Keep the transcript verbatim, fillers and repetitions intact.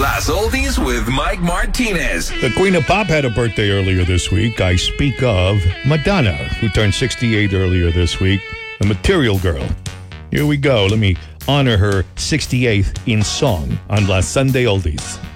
Las Oldies with Mike Martinez. The Queen of Pop had a birthday earlier this week. I speak of Madonna, who turned sixty-eight earlier this week. A Material Girl. Here we go. Let me honor her sixty-eighth in song on La Sunday Oldies.